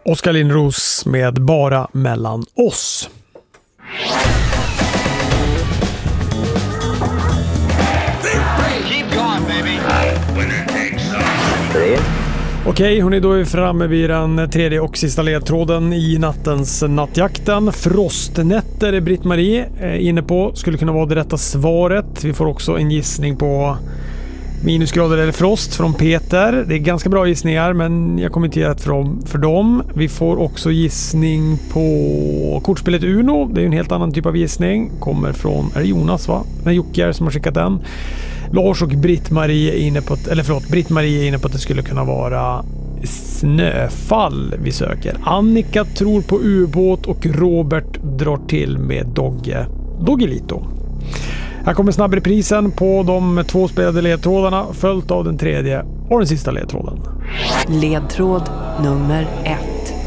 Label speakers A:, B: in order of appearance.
A: Oskar Lindros med Bara mellan oss. Okej, hörni, då är vi framme vid den tredje och sista ledtråden i nattens nattjakten. Frostnätter är Britt-Marie inne på. Skulle kunna vara det rätta svaret. Vi får också en gissning på minusgrader eller frost från Peter. Det är ganska bra gissningar, men jag kommer inte ge rätt för dem. Vi får också gissning på kortspelet Uno. Det är en helt annan typ av gissning. Kommer från, är det Jonas va? Det är Jocke som har skickat den. Lars och Britt-Marie är inne på Britt-Marie är inne på att det skulle kunna vara snöfall vi söker. Annika tror på ubåt och Robert drar till med Doggelito. Här kommer snabbreprisen på de 2 spelade ledtrådarna följt av den tredje och den sista ledtråden.
B: Ledtråd nummer 1.